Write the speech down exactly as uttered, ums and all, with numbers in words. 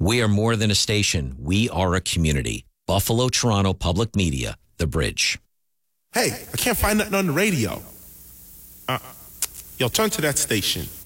We are more than a station. We are a community. Buffalo, Toronto Public Media, The Bridge. Hey, I can't find nothing on the radio. Uh, yo, turn to that station.